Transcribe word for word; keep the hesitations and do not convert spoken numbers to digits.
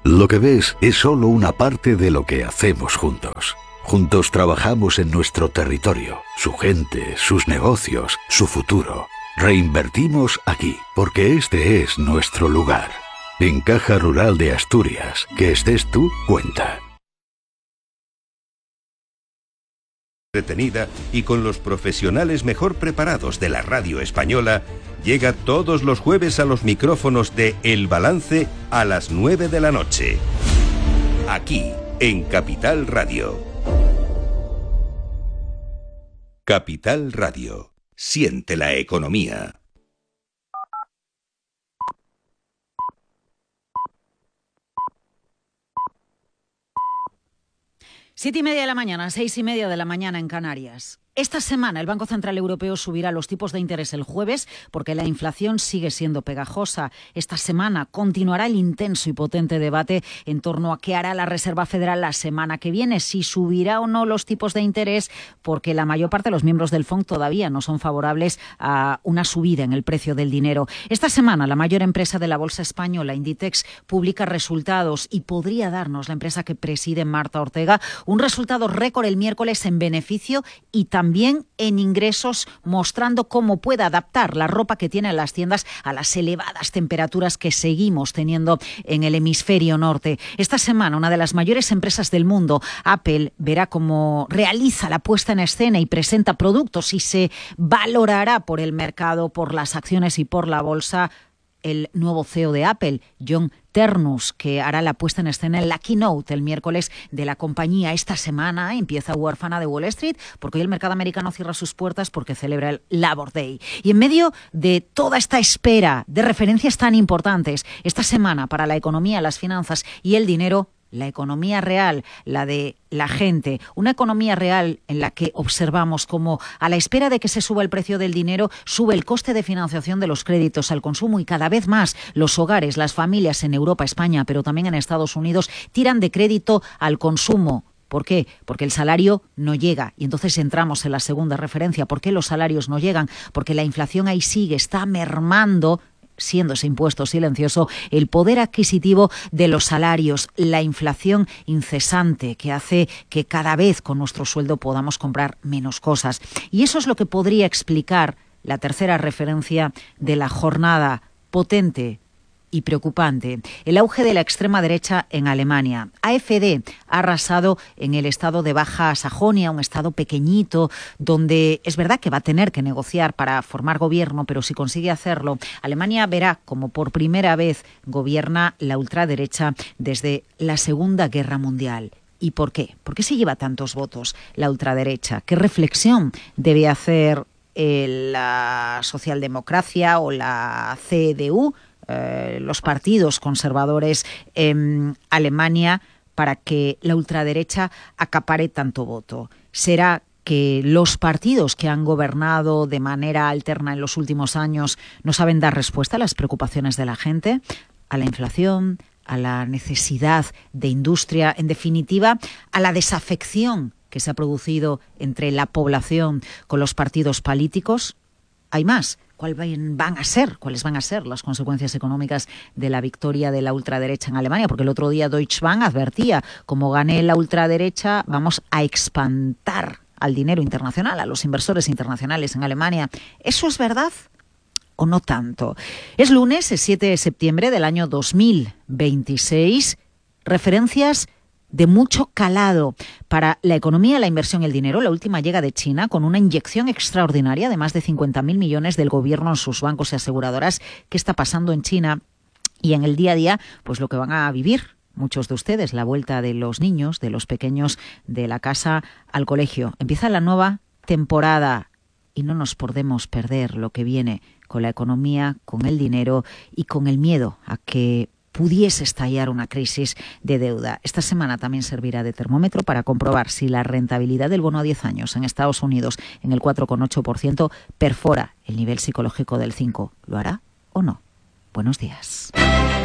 Lo que ves es solo una parte de lo que hacemos juntos. Juntos trabajamos en nuestro territorio, su gente, sus negocios, su futuro. Reinvertimos aquí, porque este es nuestro lugar. En Caja Rural de Asturias, que estés tú, cuenta. Detenida y con los profesionales mejor preparados de la radio española, llega todos los jueves a los micrófonos de El Balance a las nueve de la noche. Aquí, en Capital Radio. Capital Radio. Siente la economía. Siete y media de la mañana, seis y media de la mañana en Canarias. Esta semana el Banco Central Europeo subirá los tipos de interés el jueves porque la inflación sigue siendo pegajosa. Esta semana continuará el intenso y potente debate en torno a qué hará la Reserva Federal la semana que viene, si subirá o no los tipos de interés, porque la mayor parte de los miembros del F O N C todavía no son favorables a una subida en el precio del dinero. Esta semana la mayor empresa de la bolsa española, Inditex, publica resultados y podría darnos, la empresa que preside Marta Ortega, un resultado récord el miércoles en beneficio y también También en ingresos, mostrando cómo puede adaptar la ropa que tienen las tiendas a las elevadas temperaturas que seguimos teniendo en el hemisferio norte. Esta semana, una de las mayores empresas del mundo, Apple, verá cómo realiza la puesta en escena y presenta productos y se valorará por el mercado, por las acciones y por la bolsa el nuevo C E O de Apple, John Ternus, que hará la puesta en escena en la keynote el miércoles de la compañía. Esta semana empieza huérfana de Wall Street porque hoy el mercado americano cierra sus puertas porque celebra el Labor Day. Y en medio de toda esta espera de referencias tan importantes, esta semana para la economía, las finanzas y el dinero, la economía real, la de la gente, una economía real en la que observamos cómo a la espera de que se suba el precio del dinero, sube el coste de financiación de los créditos al consumo y cada vez más los hogares, las familias en Europa, España, pero también en Estados Unidos, tiran de crédito al consumo. ¿Por qué? Porque el salario no llega. Y entonces entramos en la segunda referencia. ¿Por qué los salarios no llegan? Porque la inflación ahí sigue, está mermando, siendo ese impuesto silencioso, el poder adquisitivo de los salarios, la inflación incesante que hace que cada vez con nuestro sueldo podamos comprar menos cosas. Y eso es lo que podría explicar la tercera referencia de la jornada, potente y preocupante, el auge de la extrema derecha en Alemania. AfD ha arrasado en el estado de Baja Sajonia, un estado pequeñito, donde es verdad que va a tener que negociar para formar gobierno, pero si consigue hacerlo, Alemania verá como por primera vez gobierna la ultraderecha desde la Segunda Guerra Mundial. ¿Y por qué? ¿Por qué se lleva tantos votos la ultraderecha? ¿Qué reflexión debe hacer eh, la socialdemocracia o la C D U? Eh, los partidos conservadores en Alemania para que la ultraderecha acapare tanto voto. ¿Será que los partidos que han gobernado de manera alterna en los últimos años no saben dar respuesta a las preocupaciones de la gente, a la inflación, a la necesidad de industria, en definitiva, a la desafección que se ha producido entre la población con los partidos políticos? Hay más. ¿Cuáles van a ser, cuáles van a ser las consecuencias económicas de la victoria de la ultraderecha en Alemania? Porque el otro día Deutsche Bank advertía, como gane la ultraderecha, vamos a espantar al dinero internacional, a los inversores internacionales en Alemania. ¿Eso es verdad o no tanto? Es lunes, es siete de septiembre del año dos mil veintiséis. Referencias de mucho calado para la economía, la inversión y el dinero. La última llega de China con una inyección extraordinaria de más de cincuenta mil millones del gobierno en sus bancos y aseguradoras. ¿Qué está pasando en China? Y en el día a día, pues lo que van a vivir muchos de ustedes, la vuelta de los niños, de los pequeños, de la casa al colegio. Empieza la nueva temporada y no nos podemos perder lo que viene con la economía, con el dinero y con el miedo a que pudiese estallar una crisis de deuda. Esta semana también servirá de termómetro para comprobar si la rentabilidad del bono a diez años en Estados Unidos en el cuatro coma ocho por ciento perfora el nivel psicológico del cinco. ¿Lo hará o no? Buenos días.